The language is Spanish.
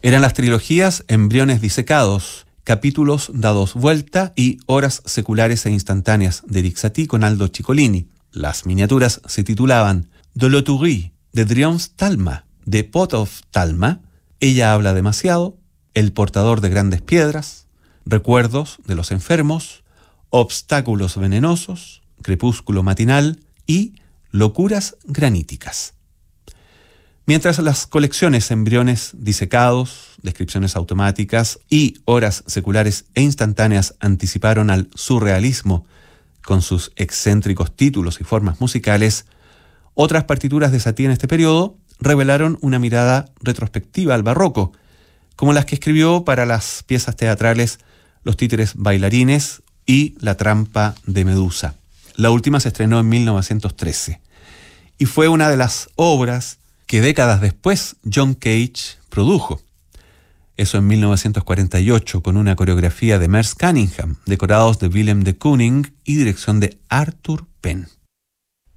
Eran las trilogías Embriones disecados, Capítulos dados vuelta y Horas seculares e instantáneas de Eric Satie con Aldo Ciccolini. Las miniaturas se titulaban De l'Auturie, de Triumph Talma, de Pot of Talma, Ella habla demasiado, El portador de grandes piedras, Recuerdos de los enfermos, Obstáculos venenosos, Crepúsculo matinal y Locuras graníticas. Mientras las colecciones Embriones disecados, Descripciones automáticas y Horas seculares e instantáneas anticiparon al surrealismo con sus excéntricos títulos y formas musicales, otras partituras de Satie en este periodo revelaron una mirada retrospectiva al barroco, como las que escribió para las piezas teatrales Los títeres bailarines y La trampa de Medusa. La última se estrenó en 1913 y fue una de las obras que décadas después John Cage produjo. Eso en 1948 con una coreografía de Merce Cunningham, decorados de Willem de Kooning y dirección de Arthur Penn.